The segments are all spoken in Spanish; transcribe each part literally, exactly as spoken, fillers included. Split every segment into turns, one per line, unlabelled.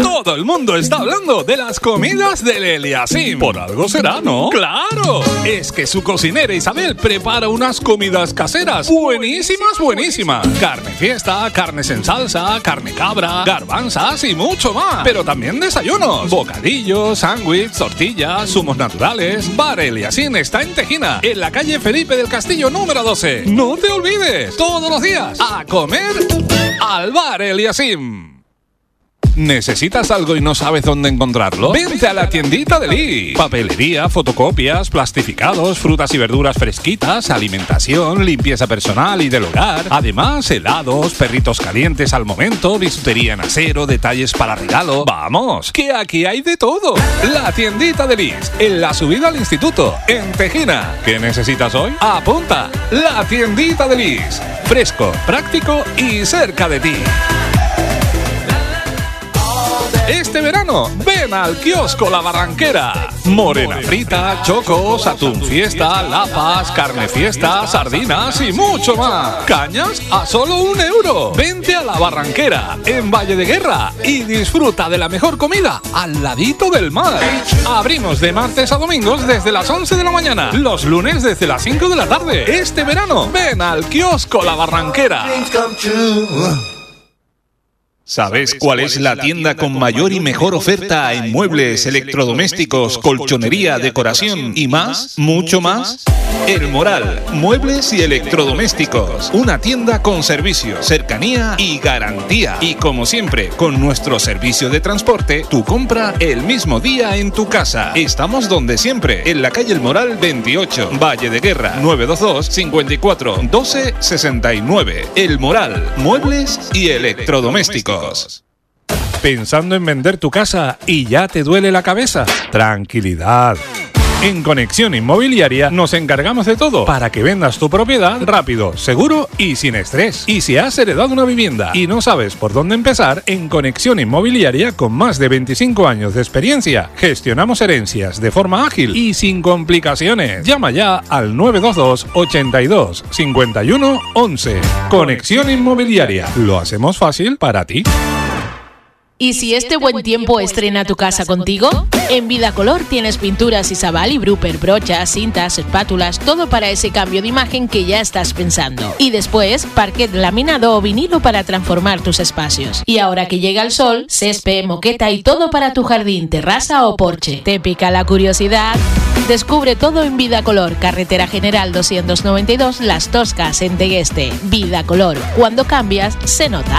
Todo el mundo está hablando de las comidas del Eliasim. Por algo será, ¿no? ¡Claro! Es que su cocinera Isabel prepara unas comidas caseras buenísimas, buenísimas. Carne fiesta, carnes en salsa, carne cabra, garbanzas y mucho más. Pero también desayunos, bocadillos, sándwiches, tortillas, zumos naturales. Bar Eliasim está en Tejina, en la calle Felipe del Castillo número doce. No te olvides, todos los días, a comer al Bar Eliasim. ¿Necesitas algo y no sabes dónde encontrarlo? Vente a la tiendita de Lee. Papelería, fotocopias, plastificados, frutas y verduras fresquitas, alimentación, limpieza personal y del hogar. Además, helados, perritos calientes al momento, bisutería en acero, detalles para regalo. ¡Vamos! ¡Que aquí hay de todo! La tiendita de Lee, en la subida al instituto, en Tejina. ¿Qué necesitas hoy? ¡Apunta! La tiendita de Lee. Fresco, práctico y cerca de ti. Este verano, ven al kiosco La Barranquera. Morena frita, chocos, atún fiesta, lapas, carne fiesta, sardinas y mucho más. Cañas a solo un euro. Vente a La Barranquera, en Valle de Guerra, y disfruta de la mejor comida al ladito del mar. Abrimos de martes a domingos desde las once de la mañana, los lunes desde las cinco de la tarde. Este verano, ven al kiosco La Barranquera. ¿Sabes cuál es la tienda con mayor y mejor oferta en muebles, electrodomésticos, colchonería, decoración y más? ¿Mucho más? El Moral, muebles y electrodomésticos. Una tienda con servicio, cercanía y garantía. Y como siempre, con nuestro servicio de transporte, tu compra el mismo día en tu casa. Estamos donde siempre, en la calle El Moral veintiocho, Valle de Guerra, nueve dos dos, cinco cuatro, uno dos seis nueve. El Moral, muebles y electrodomésticos. ¿Pensando en vender tu casa y ya te duele la cabeza? Tranquilidad. En Conexión Inmobiliaria nos encargamos de todo para que vendas tu propiedad rápido, seguro y sin estrés. Y si has heredado una vivienda y no sabes por dónde empezar, en Conexión Inmobiliaria, con más de veinticinco años de experiencia, gestionamos herencias de forma ágil y sin complicaciones. Llama ya al nueve dos dos, ochenta y dos, cincuenta y uno, once. Conexión Inmobiliaria. Lo hacemos fácil para ti.
¿Y si este buen tiempo estrena tu casa contigo? En Vida Color tienes pinturas Isabal y Bruper, brochas, cintas, espátulas, todo para ese cambio de imagen que ya estás pensando. Y después, parquet laminado o vinilo para transformar tus espacios. Y ahora que llega el sol, césped, moqueta y todo para tu jardín, terraza o porche. ¿Te pica la curiosidad? Descubre todo en Vida Color, Carretera General doscientos noventa y dos, Las Toscas, en Tegueste. Vida Color, cuando cambias, se nota.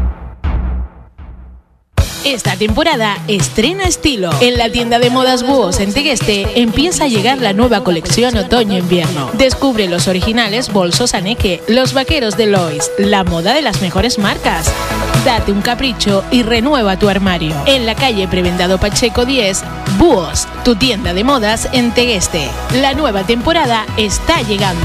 Esta temporada estrena estilo. En la tienda de modas Búhos en Tegueste empieza a llegar la nueva colección otoño-invierno. Descubre los originales bolsos Aneke, los vaqueros de Lois, la moda de las mejores marcas. Date un capricho y renueva tu armario. En la calle Prebendado Pacheco diez, Búhos, tu tienda de modas en Tegueste. La nueva temporada está llegando.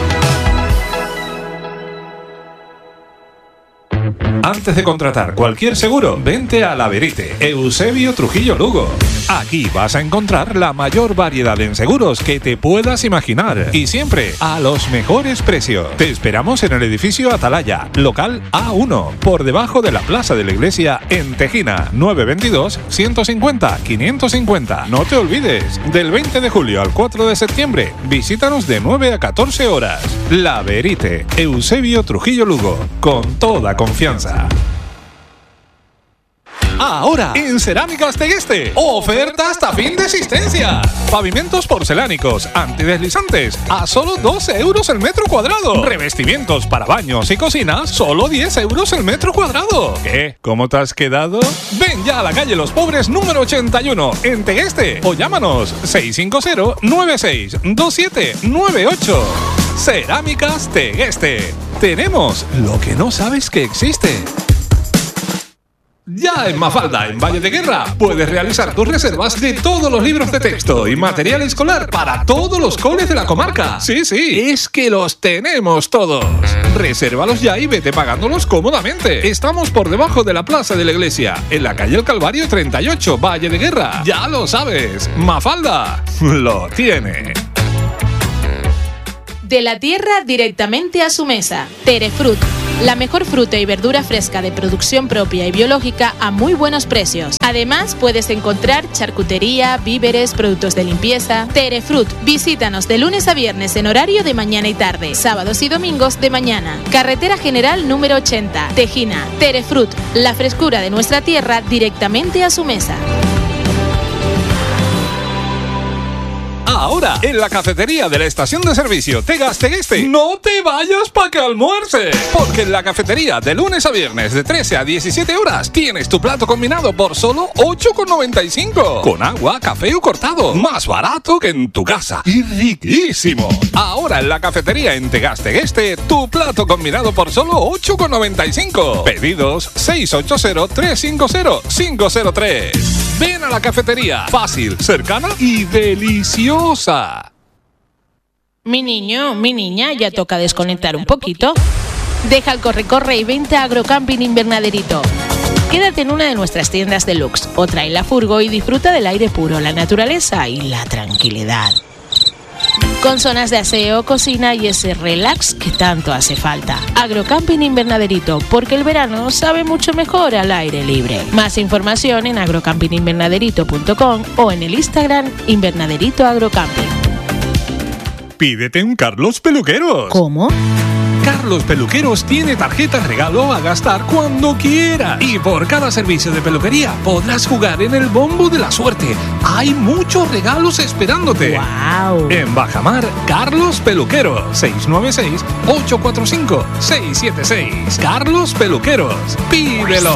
Antes de contratar cualquier seguro, vente a La Verite, Eusebio Trujillo Lugo. Aquí vas a encontrar la mayor variedad en seguros que te puedas imaginar y siempre a los mejores precios. Te esperamos en el edificio Atalaya, local A uno, por debajo de la Plaza de la Iglesia en Tejina, nueve veintidós, ciento cincuenta, quinientos cincuenta. No te olvides, del veinte de julio al cuatro de septiembre, visítanos de nueve a catorce horas. La Verite, Eusebio Trujillo Lugo, con toda confianza. Ahora, en Cerámicas Tegueste, oferta hasta fin de existencia. Pavimentos porcelánicos, antideslizantes, a solo doce euros el metro cuadrado. Revestimientos para baños y cocinas, solo diez euros el metro cuadrado. ¿Qué? ¿Cómo te has quedado? Ven ya a la calle Los Pobres número ochenta y uno, en Tegueste, o llámanos seis cinco cero, nueve seis dos siete nueve ocho. Cerámicas Tegueste. Tenemos lo que no sabes que existe. Ya en Mafalda, en Valle de Guerra, puedes realizar tus reservas de todos los libros de texto y material escolar para todos los coles de la comarca. Sí, sí, es que los tenemos todos. Resérvalos ya y vete pagándolos cómodamente. Estamos por debajo de la Plaza de la Iglesia, en la calle El Calvario treinta y ocho, Valle de Guerra. Ya lo sabes, Mafalda lo tiene.
De la tierra directamente a su mesa. Terefrut. La mejor fruta y verdura fresca de producción propia y biológica a muy buenos precios. Además, puedes encontrar charcutería, víveres, productos de limpieza. Terefrut, visítanos de lunes a viernes en horario de mañana y tarde, sábados y domingos de mañana. Carretera General número ochenta, Tejina. Terefrut, la frescura de nuestra tierra directamente a su mesa.
Ahora, en la cafetería de la estación de servicio Tegas Tegueste, no te vayas para que almuerces. Porque en la cafetería de lunes a viernes de trece a diecisiete horas tienes tu plato combinado por solo ocho con noventa y cinco. Con agua, café o cortado. Más barato que en tu casa. Y riquísimo. Ahora en la cafetería en Tegas Tegueste, tu plato combinado por solo ocho con noventa y cinco. Pedidos seis ocho cero, tres cinco cero, cinco cero tres. Ven a la cafetería. Fácil, cercana y deliciosa.
Mi niño, mi niña, ya toca desconectar un poquito. Deja el corre-corre y vente a Agrocamping Invernaderito. Quédate en una de nuestras tiendas deluxe o trae la furgo y disfruta del aire puro, la naturaleza y la tranquilidad. Con zonas de aseo, cocina y ese relax que tanto hace falta. Agrocamping Invernaderito, porque el verano sabe mucho mejor al aire libre. Más información en agrocamping invernaderito punto com o en el Instagram Invernaderito Agrocamping.
Pídete un Carlos Peluqueros.
¿Cómo?
Carlos Peluqueros tiene tarjeta regalo a gastar cuando quiera. Y por cada servicio de peluquería podrás jugar en el bombo de la suerte. Hay muchos regalos esperándote.
¡Wow!
En Bajamar, Carlos Peluqueros. seis nueve seis, ocho cuatro cinco, seis siete seis. Carlos Peluqueros. Pídelo.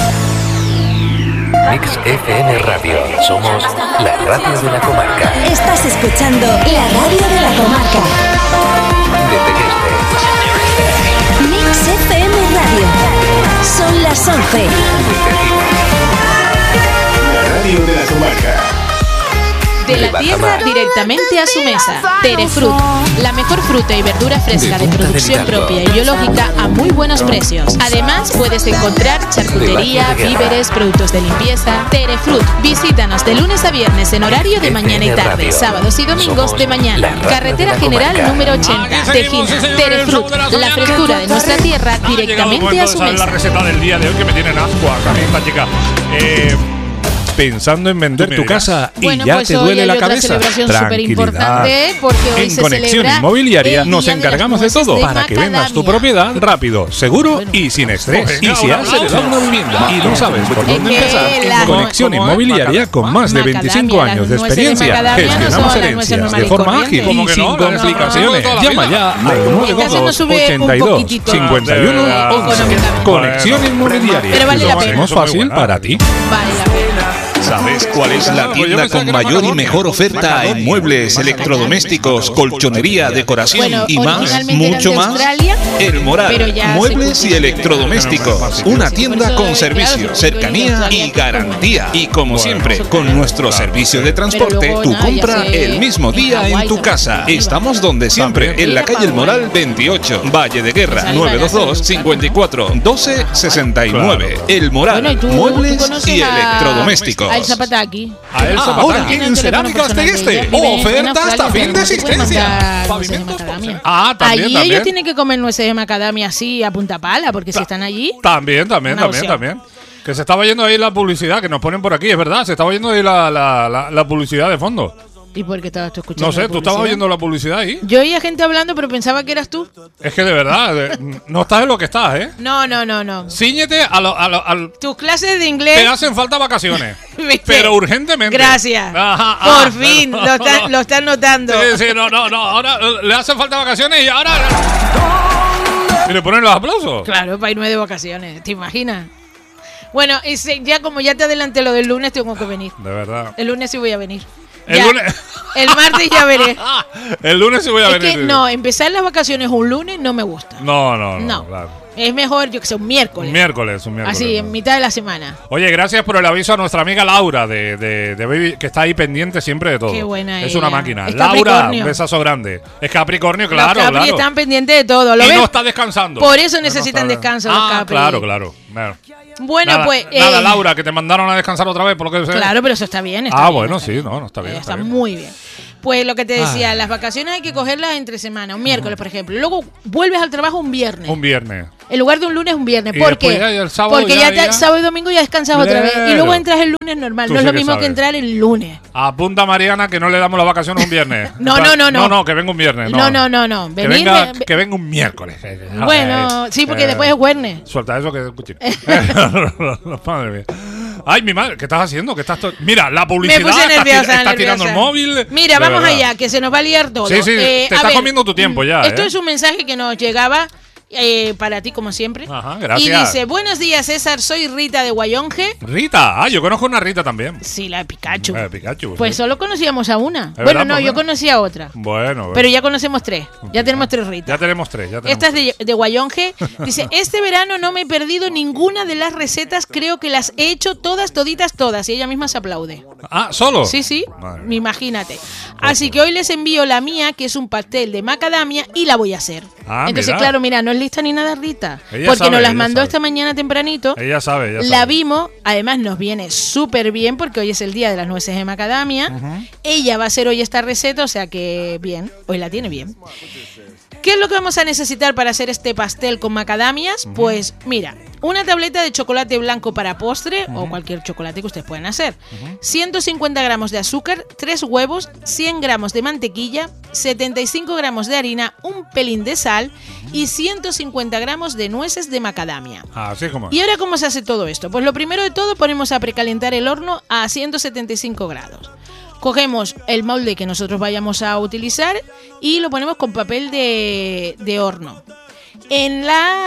Mix F M Radio. Somos la radio de la comarca.
Estás escuchando la radio de la comarca.
De Tegueste.
Mix F M Radio. Son las once.
La radio de la comarca.
De la tierra directamente a su mesa. Terefrut, la mejor fruta y verdura fresca de producción propia y biológica a muy buenos precios. Además, puedes encontrar charcutería, víveres, productos de limpieza. Terefrut, visítanos de lunes a viernes en horario de mañana y tarde, sábados y domingos de mañana. Carretera General número ochenta, Tejina. Terefrut, la frescura de nuestra tierra directamente a su mesa.
La receta del día de hoy que me tienen asco a mí esta chica. Eh...
Pensando en vender tu casa y
bueno,
ya
pues
te duele la
otra
cabeza.
Celebración súper importante porque hoy
en
se
Conexión
celebra
Inmobiliaria
el
nos
Día de
encargamos de,
las
todo
Nueces de
para que vendas tu
Macadamia.
propiedad rápido, seguro
Bueno,
y sin estrés.
pues,
Y si
venga,
has
un
heredado
aplauso.
una vivienda y no sabes por
Es
dónde
que
empezar,
la-
en Conexión
¿cómo es?
Inmobiliaria con más de
Macadamia,
veinticinco
las
años de
nueces de
experiencia
macadamia no
gestionamos
son las nueces
herencias de
normales y
forma
corrientes.
ágil
¿Cómo
y
que
sin
no? Las de
complicaciones.
toda la
Llama
vida.
ya al
En casa
nueve
no
dos
sube un
ochenta y dos
poquitito.
cincuenta y uno once.
Económicamente.
Conexión Inmobiliaria.
Pero vale
Lo
la pena.
hacemos fácil para ti.
Vale la pena.
¿Sabes cuál es la tienda con mayor y mejor oferta en muebles, electrodomésticos, colchonería, decoración
Bueno,
y más?
originalmente eran
Mucho
de
más.
Australia,
El Moral,
pero ya
muebles
se
y electrodomésticos. Una tienda con servicio,
claro,
cercanía y garantía. Y como siempre, con nuestro servicio de transporte,
luego,
tu
nada, ya
compra
sé,
el mismo
en
día en
Hawái
tu
también.
casa. Estamos donde siempre, en la calle El Moral veintiocho, Valle de Guerra,
Pues ahí
nueve
van a
dos dos,
hacer.
cincuenta y cuatro, doce sesenta y nueve. El Moral,
Bueno, ¿y tú,
muebles
tú conoces
y
a-
electrodomésticos.
a El Zapataki?
A El Zapataki.
Ahora
Tiene
en
un teléfono
Cerámicas
personal de
Tegueste,
ella. Vive en
oferta
Australia,
hasta
pero
fin de
no te puede
existencia.
mandar nueces de
Pavimentos
macadamia.
Ah, también,
Allí
también.
ellos tienen que comer nueces de macadamia así a punta pala, porque si están allí.
También, también,
Una
también,
opción.
también. Que se estaba yendo ahí la publicidad, que nos ponen por aquí, es verdad. Se estaba yendo ahí la, la, la, la publicidad de fondo.
¿Y por qué estabas tú escuchando?
No sé,
la
tú estabas
publicidad?
oyendo la publicidad ahí.
Yo oía gente hablando, pero pensaba que eras tú.
Es que de verdad, de- no estás en lo que estás, ¿eh?
No, no, no, no.
Cíñete a lo, a lo, al...
Tus clases de inglés.
Te hacen falta vacaciones.
¿Viste?
Pero urgentemente.
Gracias.
Ajá,
Por
ah,
fin,
no,
lo, están,
no.
lo están notando.
Sí, sí, no, no, no. Ahora eh, le hacen falta vacaciones y ahora. Y le ponen los aplausos.
Claro, para irme de vacaciones, ¿te imaginas? Bueno, y se- ya como ya te adelanté lo del lunes, tengo que venir.
De verdad.
El lunes sí voy a venir.
El
Ya.
lunes.
El martes ya veré.
El lunes sí voy a
Es
venir.
que no, empezar las vacaciones un lunes no me gusta.
No, no, no.
No.
claro.
Es mejor, yo que sé, un miércoles.
Un miércoles, un miércoles.
Así, en mitad de la semana.
Oye, gracias por el aviso a nuestra amiga Laura de, de, de Baby, que está ahí pendiente siempre de todo.
Qué buena
Es
ella.
una máquina.
Es
Laura,
Capricornio.
un besazo grande. Es Capricornio, claro,
los Capri
claro.
están pendientes de todo. ¿Lo
y
ves?
no está descansando.
Por eso
No
necesitan
está-
descanso los
Ah,
Capri.
claro, claro. claro.
Bueno,
nada,
pues.
Nada,
eh,
Laura, que te mandaron a descansar otra vez, por lo que sea.
Claro, pero eso está bien. Está
Ah,
bien,
bueno,
está
sí,
bien.
no, no está bien.
Eh,
está
Está
bien.
muy bien.
Pues lo que te decía,
Ah.
las vacaciones hay que cogerlas entre semana, un miércoles, por ejemplo. Luego vuelves al trabajo un viernes.
Un viernes.
En lugar de un lunes, un viernes.
Y
¿Por
después
qué?
ya, ya el sábado
Porque
ya-
ya, te-
ya-
sábado y domingo ya descansas otra vez. Y
Claro.
luego entras el lunes normal.
Tú
no es
sí
lo
que
mismo
sabes.
que entrar el lunes.
Apunta Mariana que no le damos las vacaciones un viernes.
No, no, no, no.
No, no, que venga un viernes. No,
No, no, no, no.
Que,
Venir,
venga,
ve-
que venga un miércoles.
Bueno, sí, porque
Eh,
después es jueves.
Suelta eso que es un cuchillo. Madre mía. Ay, mi madre, ¿qué estás haciendo? ¿Qué estás to- Mira, la publicidad.
Me puse
estás
nerviosa,
tir- estás tirando el
nerviosa.
móvil.
Mira,
De
vamos
verdad.
allá, que se nos va a liar todo.
Sí, sí, te
a
estás comiendo tu tiempo ya,
Esto
¿eh?
es un mensaje que nos llegaba eh, para ti, como siempre.
Ajá, gracias.
Y dice, buenos días, César, soy Rita de Guayonje.
Rita. Ah, yo conozco una Rita también.
Sí, la de Pikachu.
Eh, Pikachu.
Pues
sí.
solo conocíamos a una.
verdad,
Bueno, no,
pues
yo
mira.
conocí a otra.
Bueno, bueno.
Pero ya conocemos tres. Ya tenemos tres Ritas.
Ya tenemos tres. Ya tenemos
Esta es de, de Guayonje. Dice, este verano no me he perdido ninguna de las recetas. Creo que las he hecho todas, toditas, todas. Y ella misma se aplaude.
Ah, ¿solo?
Sí, sí,
Madre mía.
imagínate. Así que hoy les envío la mía, que es un pastel de macadamia, y la voy a hacer.
Ah,
Entonces,
mira.
claro, mira, no es lista ni nada Rita.
Ella
Porque
sabe,
nos las
ella
mandó
sabe.
esta mañana tempranito.
Ella sabe, ella
La
sabe.
vimos, además nos viene súper bien porque hoy es el día de las nueces de macadamia. Ella va a hacer hoy esta receta, o sea que bien, hoy la tiene bien. ¿Qué es lo que vamos a necesitar para hacer este pastel con macadamias? Pues mira, una tableta de chocolate blanco para postre o cualquier chocolate que ustedes puedan hacer. ciento cincuenta gramos de azúcar, tres huevos, cien gramos de mantequilla, setenta y cinco gramos de harina, un pelín de sal y ciento cincuenta gramos de nueces de macadamia.
Así como.
¿Y ahora cómo se hace todo esto? Pues lo primero de todo ponemos a precalentar el horno a ciento setenta y cinco grados. Cogemos el molde que nosotros vayamos a utilizar y lo ponemos con papel de, de horno. En,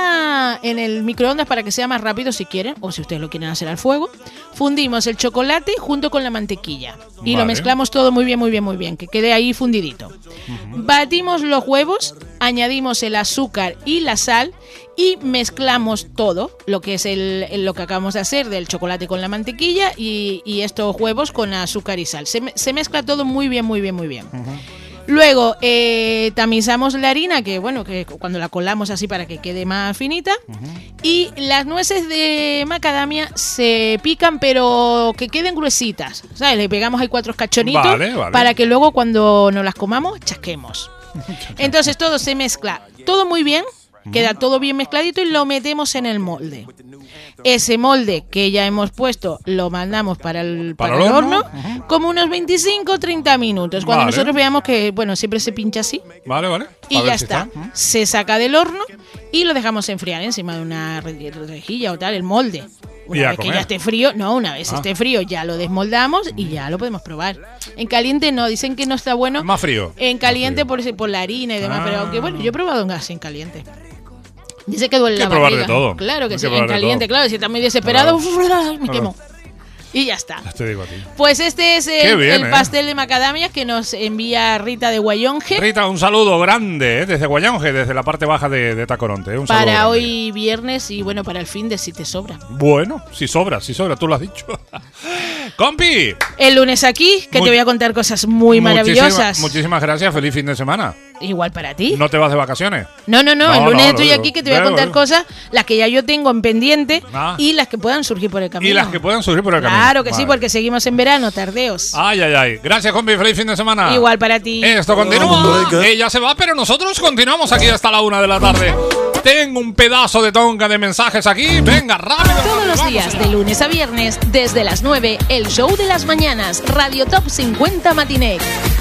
la, en el microondas para que sea más rápido si quieren, o si ustedes lo quieren hacer al fuego, fundimos el chocolate junto con la mantequilla y
Vale.
lo mezclamos todo muy bien, muy bien, muy bien, que quede ahí fundidito. Batimos los huevos, añadimos el azúcar y la sal y mezclamos todo, lo que es el, el- lo que acabamos de hacer del chocolate con la mantequilla y, y estos huevos con azúcar y sal. Se, me- se mezcla todo muy bien, muy bien, muy bien. Luego eh, tamizamos la harina, que bueno, que cuando la colamos así para que quede más finita. Y las nueces de macadamia se pican, pero que queden gruesitas. ¿Sabes? Le pegamos ahí cuatro cachonitos
Vale, vale.
para que luego cuando nos las comamos, chasquemos. Entonces todo se mezcla, todo muy bien. Queda todo bien mezcladito y lo metemos en el molde. Ese molde que ya hemos puesto lo mandamos para el,
¿Para
para
el
el
horno?
horno, como unos veinticinco o treinta minutos. Cuando
Vale.
nosotros veamos que, bueno, siempre se pincha así
Vale, vale.
y
A ver
ya
si
está. Se saca del horno y lo dejamos enfriar encima de una re- rejilla o tal, el molde.
Y
Una
a
vez que
comer.
ya esté frío, no, una vez
Ah.
esté frío ya lo desmoldamos y ya lo podemos probar. En caliente no, dicen que no está bueno.
Más frío.
En caliente
Más
por, ese- por la harina y demás,
Ah.
pero aunque bueno, yo he probado en gas en caliente. Dice que duele
Hay que
la
probar de
barriga.
todo.
Claro que
Hay
sí,
que
en
probar de
caliente,
todo.
claro, si está muy desesperado,
Claro.
me quemo. Y ya está.
Ya te digo a ti.
Pues este es
Qué
el,
bien,
el
¿eh?
pastel de macadamia que nos envía Rita de Guayonje
Rita, un saludo grande, ¿eh? Desde Guayonje, desde la parte baja de, de Tacoronte. ¿eh? Un saludo
para
grande.
hoy viernes y bueno, para el fin de si te sobra.
Bueno, si sobra, si sobra, tú lo has dicho. ¡Compi!
El lunes aquí, que
Muy-
te voy a contar cosas muy maravillosas.
Muchísima- muchísimas gracias, feliz fin de semana.
Igual para ti.
¿No te vas de vacaciones?
No, no, no,
No,
el lunes
no, lo
estoy
digo.
aquí que te voy a
Bueno,
contar
bueno.
cosas, las que ya yo tengo en pendiente
Ah.
y las que puedan surgir por el camino.
Y las que puedan surgir por el camino.
Claro que sí,
Vale.
porque seguimos en verano, tardeos.
Ay, ay, ay. Gracias, compi. Feliz fin de semana.
Igual para ti.
Esto continúa. Ella se va, pero nosotros continuamos aquí hasta la una de la tarde. Tengo un pedazo de tonga de mensajes aquí. Venga, rápido.
Todos los
Vamos
días,
allá.
de lunes a viernes, desde las nueve, el show de las mañanas, Radio Top cincuenta Matiné.